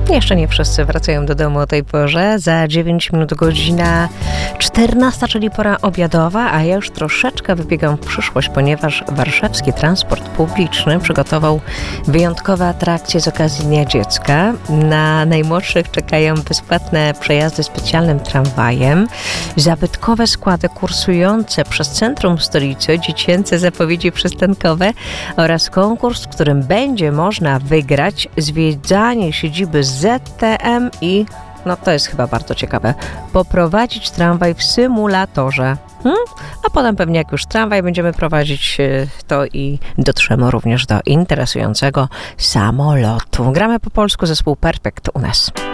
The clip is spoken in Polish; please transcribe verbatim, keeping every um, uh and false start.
Jeszcze nie wszyscy wracają do domu o tej porze. Za dziewięć minut godzina czternasta, czyli pora obiadowa, a ja już troszeczkę wybiegam w przyszłość, ponieważ warszawski transport publiczny przygotował wyjątkowe atrakcje z okazji Dnia Dziecka. Na najmłodszych czekają bezpłatne przejazdy specjalnym tramwajem, zabytkowe składy kursujące przez centrum stolicy, dziecięce zapowiedzi przystankowe oraz konkurs, w którym będzie można wygrać zwiedzanie siedziby Z T M i, no to jest chyba bardzo ciekawe, poprowadzić tramwaj w symulatorze. Hmm? A potem pewnie jak już tramwaj będziemy prowadzić, to i dotrzemy również do interesującego samolotu. Gramy po polsku, zespół Perfekt u nas.